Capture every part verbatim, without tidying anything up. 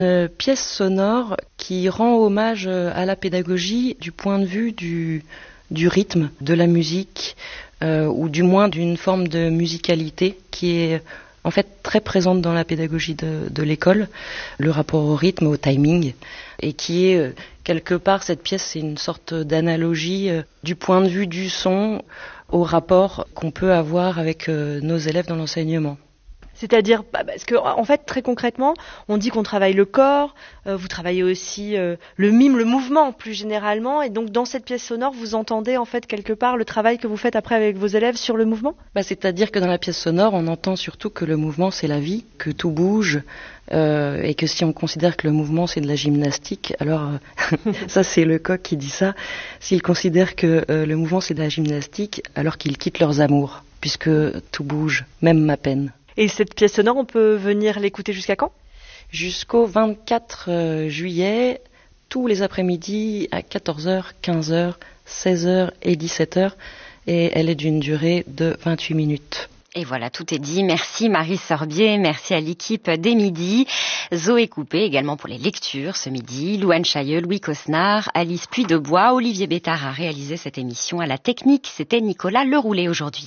Une pièce sonore qui rend hommage à la pédagogie du point de vue du, du rythme, de la musique, euh, ou du moins d'une forme de musicalité qui est en fait très présente dans la pédagogie de, de l'école, le rapport au rythme, au timing, et qui est quelque part, cette pièce, c'est une sorte d'analogie euh, du point de vue du son au rapport qu'on peut avoir avec euh, nos élèves dans l'enseignement. C'est-à-dire, parce que en fait, très concrètement, on dit qu'on travaille le corps, euh, vous travaillez aussi euh, le mime, le mouvement plus généralement, et donc dans cette pièce sonore, vous entendez en fait quelque part le travail que vous faites après avec vos élèves sur le mouvement ? Bah, c'est-à-dire que dans la pièce sonore, on entend surtout que le mouvement c'est la vie, que tout bouge, euh, et que si on considère que le mouvement c'est de la gymnastique, alors euh, ça c'est Lecoq qui dit ça, s'ils considèrent que euh, le mouvement c'est de la gymnastique, alors qu'ils quittent leurs amours, puisque tout bouge, même ma peine. Et cette pièce sonore, on peut venir l'écouter jusqu'à quand ? Jusqu'au vingt-quatre juillet, tous les après-midi à quatorze heures, quinze heures, seize heures et dix-sept heures. Et elle est d'une durée de vingt-huit minutes. Et voilà, tout est dit. Merci Marie Sorbier, merci à l'équipe des Midis. Zoé Coupé également pour les lectures ce midi. Louane Chailleux, Louis Cosnard, Alice Puydebois, Olivier Bétard a réalisé cette émission. À la technique, c'était Nicolas Leroulet aujourd'hui.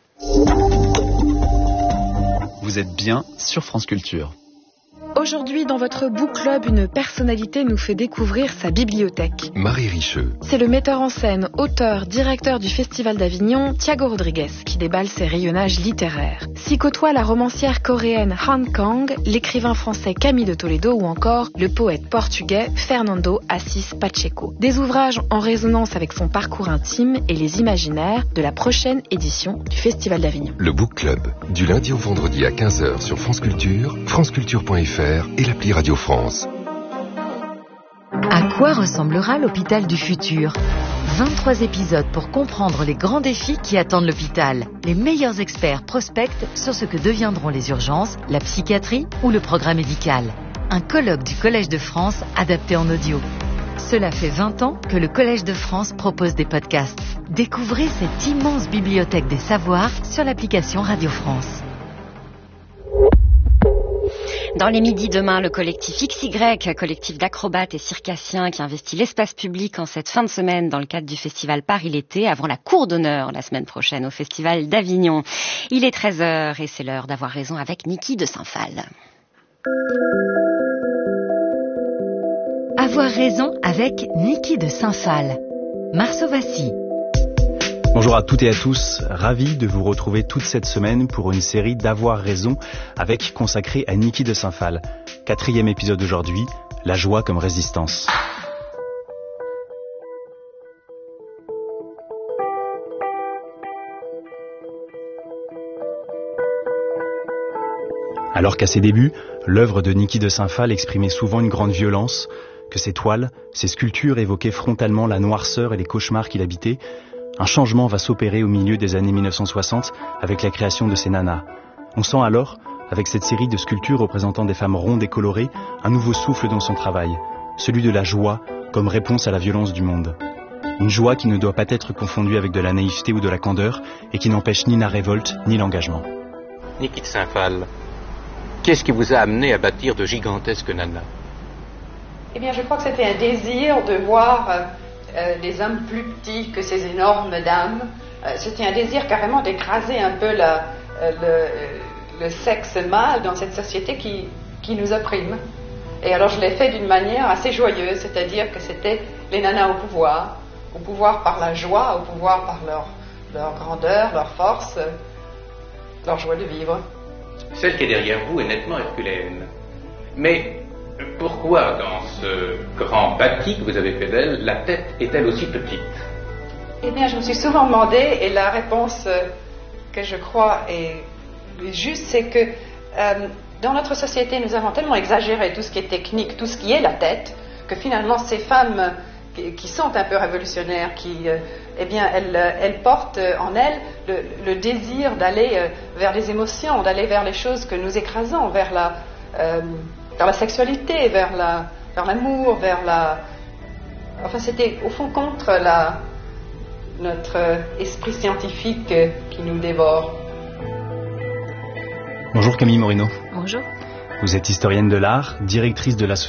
Vous êtes bien sur France Culture. Aujourd'hui, dans votre book club, une personnalité nous fait découvrir sa bibliothèque. Marie Richeux. C'est le metteur en scène, auteur, directeur du Festival d'Avignon, Thiago Rodrigues, qui déballe ses rayonnages littéraires. S'y côtoient la romancière coréenne Han Kang, l'écrivain français Camille de Toledo ou encore le poète portugais Fernando Assis Pacheco. Des ouvrages en résonance avec son parcours intime et les imaginaires de la prochaine édition du Festival d'Avignon. Le book club, du lundi au vendredi à quinze heures sur France Culture, franceculture point f r et l'appli Radio France. À quoi ressemblera l'hôpital du futur ? vingt-trois épisodes pour comprendre les grands défis qui attendent l'hôpital. Les meilleurs experts prospectent sur ce que deviendront les urgences, la psychiatrie ou le progrès médical. Un colloque du Collège de France adapté en audio. Cela fait vingt ans que le Collège de France propose des podcasts. Découvrez cette immense bibliothèque des savoirs sur l'application Radio France. Dans les midis demain, le collectif X Y, collectif d'acrobates et circassiens qui investit l'espace public en cette fin de semaine dans le cadre du festival Paris l'été, avant la cour d'honneur la semaine prochaine au festival d'Avignon. Il est treize heures et c'est l'heure d'avoir raison avec Niki de Saint-Phal. Avoir raison avec Niki de Saint-Phal. Marceau Vassy. Bonjour à toutes et à tous, ravi de vous retrouver toute cette semaine pour une série d'Avoir raison avec consacrée à Niki de Saint-Phal. Quatrième épisode aujourd'hui, la joie comme résistance. Alors qu'à ses débuts, l'œuvre de Niki de Saint-Phal exprimait souvent une grande violence, que ses toiles, ses sculptures évoquaient frontalement la noirceur et les cauchemars qu'il habitait, un changement va s'opérer au milieu des années mille neuf cent soixante avec la création de ces nanas. On sent alors, avec cette série de sculptures représentant des femmes rondes et colorées, un nouveau souffle dans son travail, celui de la joie comme réponse à la violence du monde. Une joie qui ne doit pas être confondue avec de la naïveté ou de la candeur et qui n'empêche ni la révolte ni l'engagement. Niki de Saint-Phal, qu'est-ce qui vous a amené à bâtir de gigantesques nanas ? Eh bien, je crois que c'était un désir de voir euh, euh, des hommes plus petits que ces énormes dames. Euh, c'était un désir carrément d'écraser un peu la, euh, le, euh, le sexe mâle dans cette société qui, qui nous opprime. Et alors, je l'ai fait d'une manière assez joyeuse, c'est-à-dire que c'était les nanas au pouvoir, au pouvoir par la joie, au pouvoir par leur, leur grandeur, leur force, leur joie de vivre. Celle qui est derrière vous est nettement herculéenne. Mais pourquoi, dans ce grand bâti que vous avez fait d'elle, la tête est-elle aussi petite ? Eh bien, je me suis souvent demandé, et la réponse que je crois est juste, c'est que euh, dans notre société, nous avons tellement exagéré tout ce qui est technique, tout ce qui est la tête, que finalement, ces femmes qui, qui sont un peu révolutionnaires, qui, euh, eh bien, elles, elles portent en elles le, le désir d'aller euh, vers les émotions, d'aller vers les choses que nous écrasons, vers la... Euh, vers la sexualité, vers, la, vers l'amour, vers la... Enfin, c'était au fond contre la, notre esprit scientifique qui nous dévore. Bonjour Camille Morino. Bonjour. Vous êtes historienne de l'art, directrice de l'association